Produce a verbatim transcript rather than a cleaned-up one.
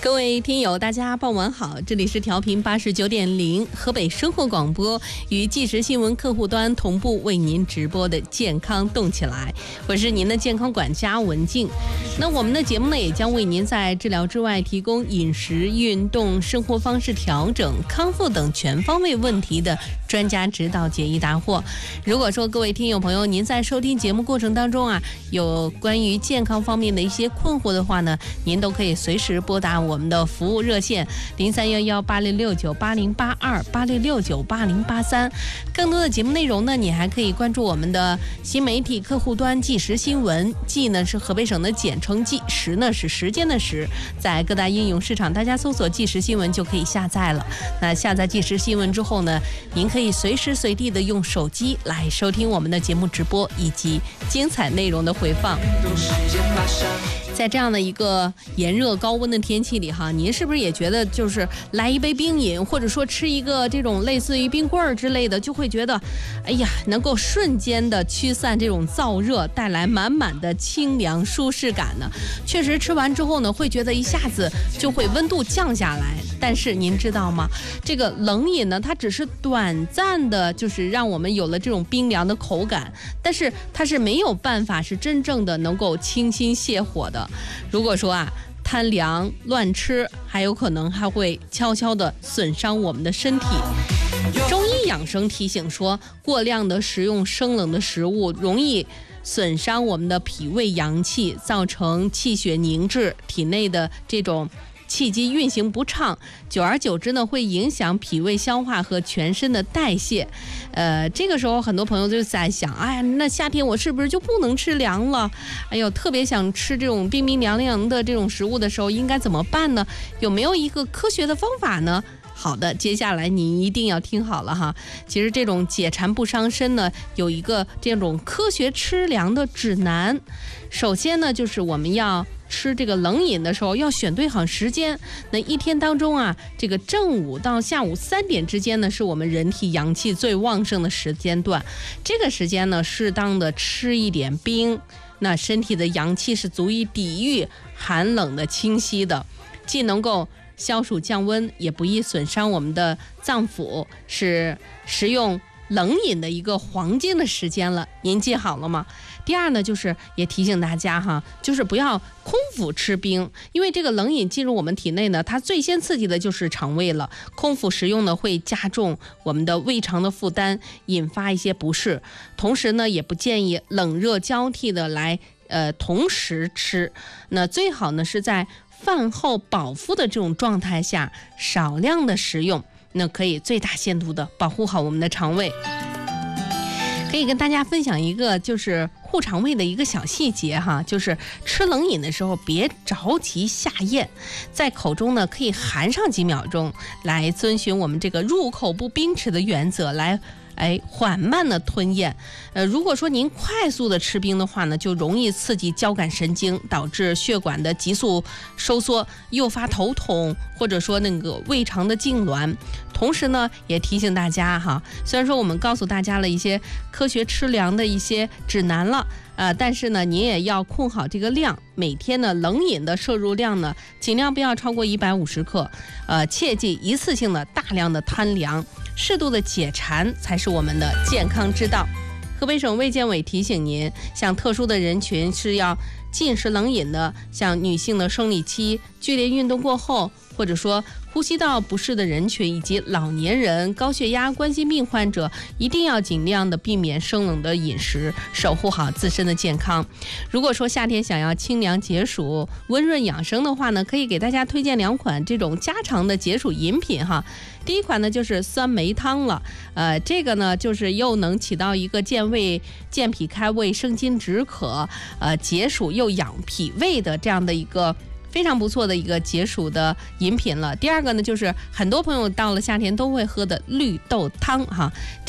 各位听友，大家傍晚好，这里是调频八十九点零河北生活广播与即时新闻客户端同步为您直播的健康动起来，我是您的健康管家文静。那我们的节目呢，也将为您在治疗之外提供饮食、运动、生活方式调整、康复等全方位问题的专家指导解疑答惑。如果说各位听友朋友，您在收听节目过程当中啊，有关于健康方面的一些困惑的话呢，您都可以随时拨打我们的服务热线零三幺幺八六六九八零八二八六六九八零八三。更多的节目内容呢，你还可以关注我们的新媒体客户端即时新闻，即呢是河北省的简称即，时呢是时间的时，在各大应用市场大家搜索即时新闻就可以下载了。那下载即时新闻之后呢，您可以随时随地的用手机来收听我们的节目直播以及精彩内容的回放。在这样的一个炎热高温的天气里哈，您是不是也觉得就是来一杯冰饮，或者说吃一个这种类似于冰棍儿之类的，就会觉得哎呀，能够瞬间的驱散这种燥热，带来满满的清凉舒适感呢？确实吃完之后呢，会觉得一下子就会温度降下来。但是您知道吗，这个冷饮呢，它只是短暂的就是让我们有了这种冰凉的口感，但是它是没有办法是真正的能够清心泻火的。如果说啊贪凉乱吃，还有可能还会悄悄地损伤我们的身体。中医养生提醒说，过量的食用生冷的食物容易损伤我们的脾胃阳气，造成气血凝滞，体内的这种气机运行不畅，久而久之呢，会影响脾胃消化和全身的代谢。呃，这个时候很多朋友就在想，哎呀，那夏天我是不是就不能吃凉了？哎呦，特别想吃这种冰冰凉凉的这种食物的时候，应该怎么办呢？有没有一个科学的方法呢？好的，接下来你一定要听好了哈。其实这种解馋不伤身呢，有一个这种科学吃凉的指南。首先呢，就是我们要吃这个冷饮的时候要选对好时间。那一天当中啊，这个正午到下午三点之间呢，是我们人体阳气最旺盛的时间段。这个时间呢，适当的吃一点冰，那身体的阳气是足以抵御寒冷的侵袭的，既能够消暑降温，也不易损伤我们的脏腑，是食用冷饮的一个黄金的时间了。您记好了吗？第二呢，就是也提醒大家哈，就是不要空腹吃冰，因为这个冷饮进入我们体内呢，它最先刺激的就是肠胃了。空腹食用呢，会加重我们的胃肠的负担，引发一些不适。同时呢，也不建议冷热交替的来呃同时吃。那最好呢是在饭后饱腹的这种状态下，少量的食用，那可以最大限度的保护好我们的肠胃。可以跟大家分享一个就是护肠胃的一个小细节哈，就是吃冷饮的时候别着急下咽，在口中呢可以含上几秒钟，来遵循我们这个入口不冰齿的原则来哎，缓慢的吞咽。呃，如果说您快速的吃冰的话呢，就容易刺激交感神经，导致血管的急速收缩，诱发头痛，或者说那个胃肠的痉挛。同时呢，也提醒大家哈，虽然说我们告诉大家了一些科学吃凉的一些指南了，呃，但是呢，您也要控好这个量。每天呢，冷饮的摄入量呢，尽量不要超过一百五十克。呃，切记一次性的大量的贪凉。适度的解馋才是我们的健康之道。河北省卫健委提醒您，像特殊的人群是要禁食冷饮的，像女性的生理期、剧烈运动过后，或者说呼吸道不适的人群，以及老年人、高血压、冠心病患者，一定要尽量的避免生冷的饮食，守护好自身的健康。如果说夏天想要清凉解暑、温润养生的话呢，可以给大家推荐两款这种家常的解暑饮品哈。第一款呢就是酸梅汤了，呃，这个呢就是又能起到一个健胃、健脾开胃、生津止渴、呃解暑又养脾胃的这样的一个非常不错的一个解暑的饮品了。第二个呢，就是很多朋友到了夏天都会喝的绿豆汤哈。